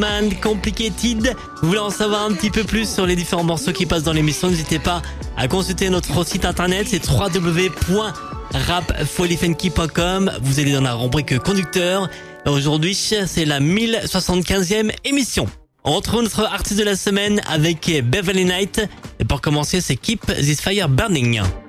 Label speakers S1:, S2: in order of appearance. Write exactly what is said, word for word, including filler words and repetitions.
S1: Man Complicated. Vous voulez en savoir un petit peu plus sur les différents morceaux qui passent dans l'émission, n'hésitez pas à consulter notre site internet, c'est w w w point rap folie funky point com. Vous allez dans la rubrique conducteur. Aujourd'hui, c'est la mille soixante-quinzième émission. On retrouve notre artiste de la semaine avec Beverly Knight. Et pour commencer, c'est Keep This Fire Burning.